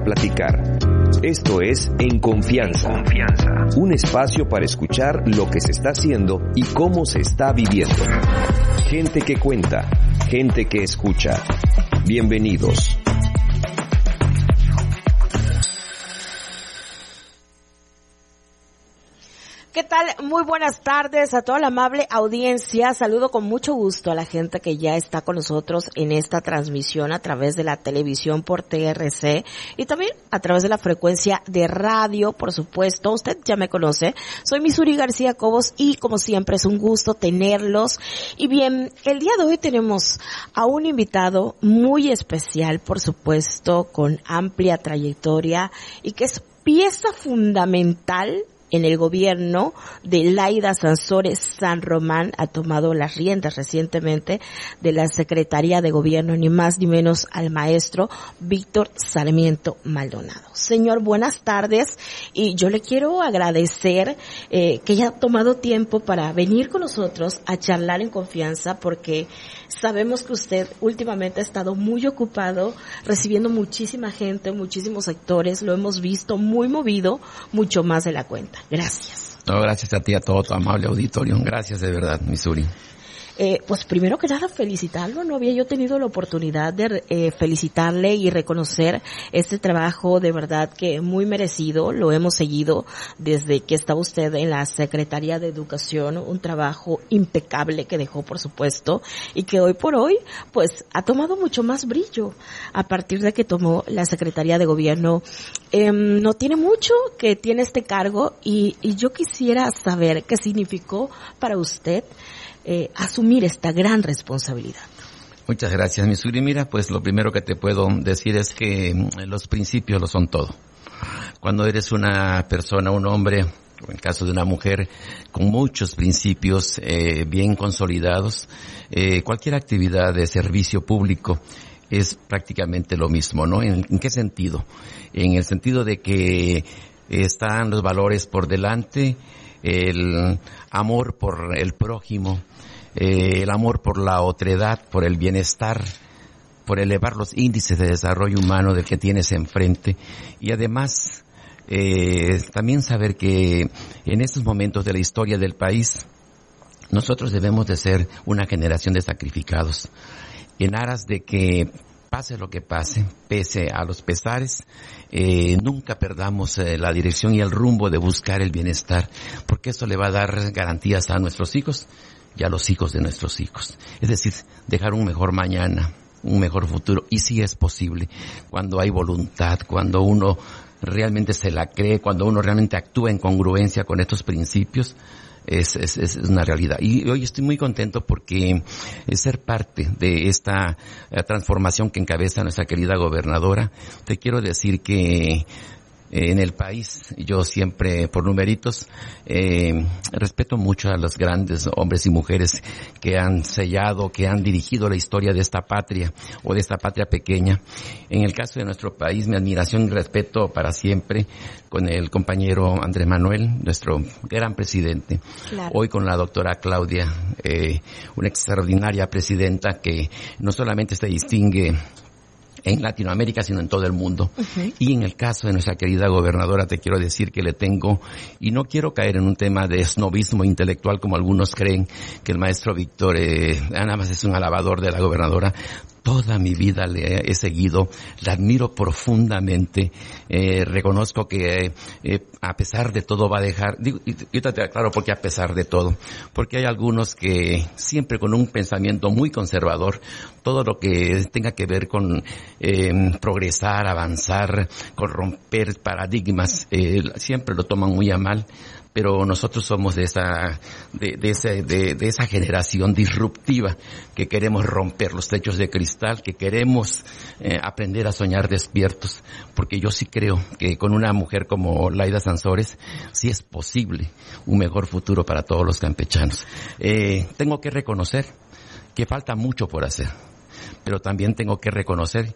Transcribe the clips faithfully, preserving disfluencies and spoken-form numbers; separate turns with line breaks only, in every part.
platicar. Esto es En Confianza. Confianza. Un espacio para escuchar lo que se está haciendo y cómo se está viviendo. Gente que cuenta, gente que escucha. Bienvenidos.
¿Qué tal? Muy buenas tardes a toda la amable audiencia. Saludo con mucho gusto a la gente que ya está con nosotros en esta transmisión a través de la televisión por T R C y también a través de la frecuencia de radio, por supuesto. Usted ya me conoce. Soy Misuri García Cobos y como siempre es un gusto tenerlos. Y bien, el día de hoy tenemos a un invitado muy especial, por supuesto, con amplia trayectoria y que es pieza fundamental en el gobierno de Laida Sansores San Román. Ha tomado las riendas recientemente de la Secretaría de Gobierno, ni más ni menos al maestro Víctor Sarmiento Maldonado. Señor, buenas tardes, y yo le quiero agradecer eh, que haya tomado tiempo para venir con nosotros a charlar en confianza, porque sabemos que usted últimamente ha estado muy ocupado recibiendo muchísima gente, muchísimos sectores, lo hemos visto muy movido, mucho más de la cuenta. Gracias.
No, gracias a ti, a todo tu amable auditorio. Gracias de verdad, Misuri.
Eh, pues primero que nada felicitarlo. No había yo tenido la oportunidad de eh, felicitarle y reconocer este trabajo de verdad que muy merecido. Lo hemos seguido desde que estaba usted en la Secretaría de Educación, un trabajo impecable que dejó, por supuesto, y que hoy por hoy pues ha tomado mucho más brillo a partir de que tomó la Secretaría de Gobierno. Eh, no tiene mucho que tiene este cargo y, y yo quisiera saber qué significó para usted Eh, asumir esta gran responsabilidad.
Muchas gracias, Misuri. Mira, pues lo primero que te puedo decir es que los principios lo son todo. Cuando eres una persona, un hombre, o en el caso de una mujer, con muchos principios eh, bien consolidados, eh, cualquier actividad de servicio público es prácticamente lo mismo, ¿no? ¿En, en qué sentido? En el sentido de que están los valores por delante, el amor por el prójimo, eh, el amor por la otredad, por el bienestar, por elevar los índices de desarrollo humano del que tienes enfrente, y además eh, también saber que en estos momentos de la historia del país nosotros debemos de ser una generación de sacrificados en aras de que pase lo que pase, pese a los pesares, eh, nunca perdamos eh, la dirección y el rumbo de buscar el bienestar, porque eso le va a dar garantías a nuestros hijos y a los hijos de nuestros hijos. Es decir, dejar un mejor mañana, un mejor futuro, y sí es posible cuando hay voluntad, cuando uno realmente se la cree, cuando uno realmente actúa en congruencia con estos principios. Es, es, es una realidad. Y hoy estoy muy contento porque ser parte de esta transformación que encabeza nuestra querida gobernadora. Te quiero decir que en el país, yo siempre, por numeritos, eh, respeto mucho a los grandes hombres y mujeres que han sellado, que han dirigido la historia de esta patria, o de esta patria pequeña. En el caso de nuestro país, mi admiración y respeto para siempre con el compañero Andrés Manuel, nuestro gran presidente. Claro. Hoy con la doctora Claudia, eh, una extraordinaria presidenta que no solamente se distingue en Latinoamérica, sino en todo el mundo. Uh-huh. Y en el caso de nuestra querida gobernadora, te quiero decir que le tengo, y no quiero caer en un tema de snobismo intelectual como algunos creen, que el maestro Víctor eh, nada más es un alabador de la gobernadora. Toda mi vida le he seguido, la admiro profundamente, eh, reconozco que eh, a pesar de todo va a dejar, digo, y, y te aclaro por qué a pesar de todo, porque hay algunos que siempre con un pensamiento muy conservador, todo lo que tenga que ver con eh, progresar, avanzar, con romper paradigmas, eh, siempre lo toman muy a mal. Pero nosotros somos de esa, de, de ese, de, de esa generación disruptiva que queremos romper los techos de cristal, que queremos eh, aprender a soñar despiertos, porque yo sí creo que con una mujer como Laida Sansores sí es posible un mejor futuro para todos los campechanos. Eh, tengo que reconocer que falta mucho por hacer, pero también tengo que reconocer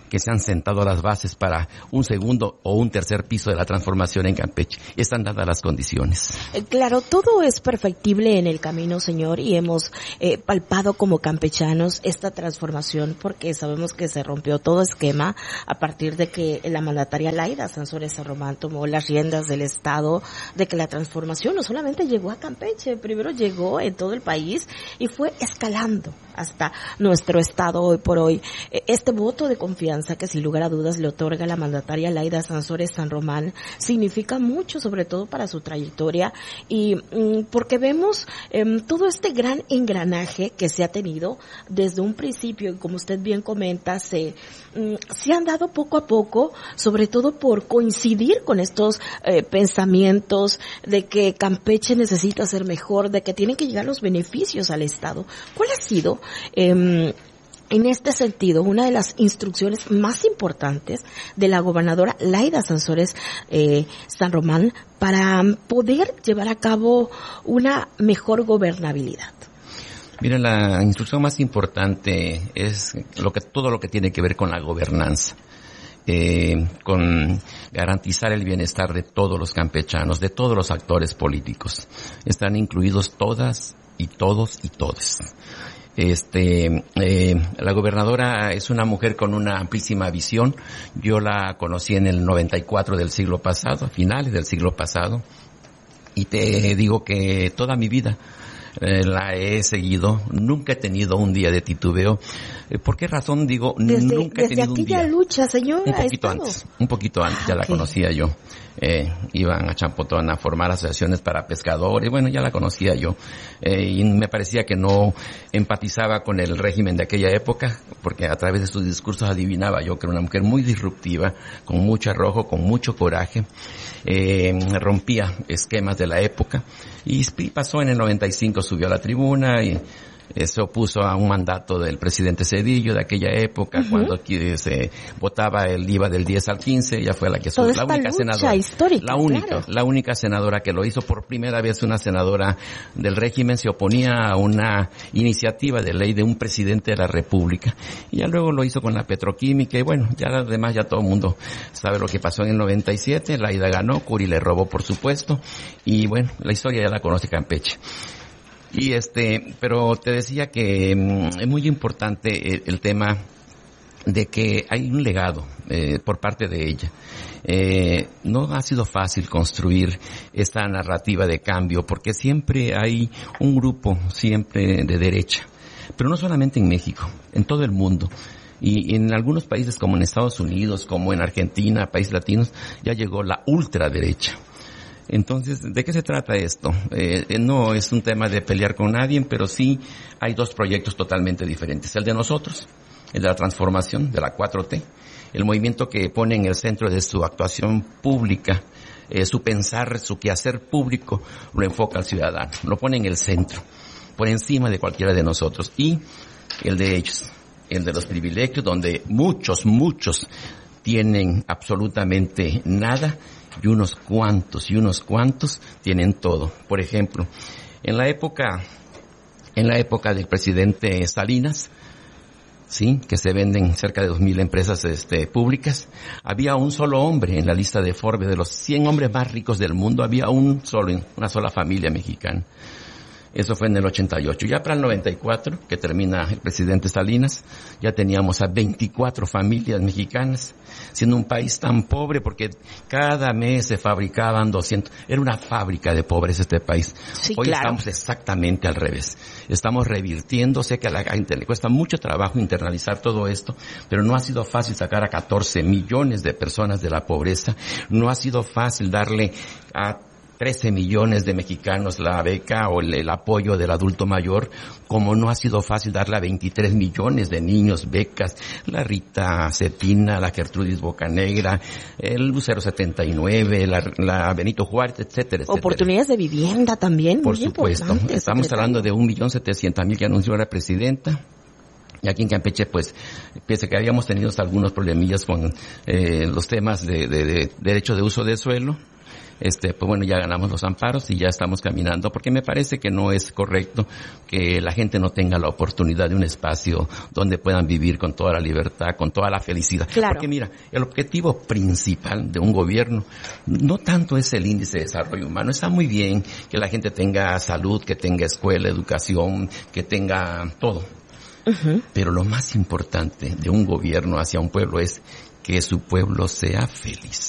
que se han sentado las bases para un segundo o un tercer piso de la transformación en Campeche. Están dadas las condiciones.
Claro, todo es perfectible en el camino, señor, y hemos eh, palpado como campechanos esta transformación porque sabemos que se rompió todo esquema a partir de que la mandataria Laida Sansores San Román tomó las riendas del Estado, de que la transformación no solamente llegó a Campeche, primero llegó en todo el país y fue escalando hasta nuestro Estado hoy por hoy. Este voto de confianza que sin lugar a dudas le otorga la mandataria Laida Sansores San Román significa mucho, sobre todo para su trayectoria y mm, porque vemos eh, todo este gran engranaje que se ha tenido desde un principio y como usted bien comenta, se, mm, se han dado poco a poco, sobre todo por coincidir con estos eh, pensamientos de que Campeche necesita ser mejor, de que tienen que llegar los beneficios al Estado. ¿Cuál ha sido eh, en este sentido una de las instrucciones más importantes de la gobernadora Laida Sansores eh, San Román para poder llevar a cabo una mejor gobernabilidad?
Mira, la instrucción más importante es lo que todo lo que tiene que ver con la gobernanza. Eh, con garantizar el bienestar de todos los campechanos, de todos los actores políticos. Están incluidos todas y todos y todes. Este, eh, la gobernadora es una mujer con una amplísima visión. Yo la conocí en el noventa y cuatro del siglo pasado, a finales del siglo pasado, y te digo que toda mi vida Eh, la he seguido, nunca he tenido un día de titubeo. Eh, ¿Por qué razón digo
desde,
nunca he tenido un día?
Desde aquella lucha, señor.
Un poquito antes, un poquito antes, ya
ah,
la
okay.
conocía yo. Eh, iban a Champotón a formar asociaciones para pescadores, bueno, ya la conocía yo. Eh, y me parecía que no empatizaba con el régimen de aquella época, porque a través de sus discursos adivinaba yo que era una mujer muy disruptiva, con mucho arrojo, con mucho coraje. Eh, rompía esquemas de la época y pasó en el noventa y cinco, subió a la tribuna y eh, se opuso a un mandato del presidente Zedillo de aquella época, uh-huh. cuando aquí se votaba el I V A del diez al quince, ella fue la que
fue
la única senadora
histórica,
la única
claro.
la única senadora que lo hizo. Por primera vez una senadora del régimen se oponía a una iniciativa de ley de un presidente de la República, y ya luego lo hizo con la petroquímica y bueno, ya además ya todo el mundo sabe lo que pasó en el noventa y siete. Laida ganó, Curi le robó por supuesto, y bueno, la historia ya la conoce Campeche. Y este, pero te decía que mm, es muy importante el, el tema de que hay un legado eh, por parte de ella. Eh, no ha sido fácil construir esta narrativa de cambio porque siempre hay un grupo siempre de derecha, pero no solamente en México, en todo el mundo. Y en algunos países como en Estados Unidos, como en Argentina, países latinos, ya llegó la ultraderecha. Entonces, ¿de qué se trata esto? Eh, no es un tema de pelear con nadie, pero sí hay dos proyectos totalmente diferentes. El de nosotros, el de la transformación, de la cuatro T, el movimiento que pone en el centro de su actuación pública, eh, su pensar, su quehacer público, lo enfoca al ciudadano, lo pone en el centro, por encima de cualquiera de nosotros. Y el de ellos, el de los privilegios, donde muchos, muchos tienen absolutamente nada, y unos cuantos y unos cuantos tienen todo. Por ejemplo, en la época, en la época del presidente Salinas, sí, que se venden cerca de dos mil empresas este, públicas, había un solo hombre en la lista de Forbes, de los cien hombres más ricos del mundo, había un solo, una sola familia mexicana. Eso fue en el ochenta y ocho. Ya para el noventa y cuatro, que termina el presidente Salinas, ya teníamos a veinticuatro familias mexicanas, siendo un país tan pobre porque cada mes se fabricaban doscientos. Era una fábrica de pobreza este país.
Sí,
Hoy
claro.
estamos exactamente al revés. Estamos revirtiendo. Sé que a la gente le cuesta mucho trabajo internalizar todo esto, pero no ha sido fácil sacar a catorce millones de personas de la pobreza. No ha sido fácil darle a trece millones de mexicanos la beca o el, el apoyo del adulto mayor, como no ha sido fácil darle a veintitrés millones de niños becas, la Rita Cetina, la Gertrudis Bocanegra, el Lucero setenta y nueve, la, la Benito Juárez, etcétera, etcétera.
Oportunidades de vivienda también.
Por
muy
supuesto. Estamos
secretario.
hablando de un millón setecientos mil que anunció la presidenta. Y aquí en Campeche, pues, pese a que habíamos tenido algunos problemillas con eh, los temas de, de, de derecho de uso de suelo, este, pues bueno, ya ganamos los amparos y ya estamos caminando, porque me parece que no es correcto que la gente no tenga la oportunidad de un espacio donde puedan vivir con toda la libertad, con toda la felicidad.
Claro.
Porque mira, el objetivo principal de un gobierno no tanto es el índice de desarrollo humano. Está muy bien que la gente tenga salud, que tenga escuela, educación, que tenga todo. Uh-huh. Pero lo más importante de un gobierno hacia un pueblo es que su pueblo sea feliz.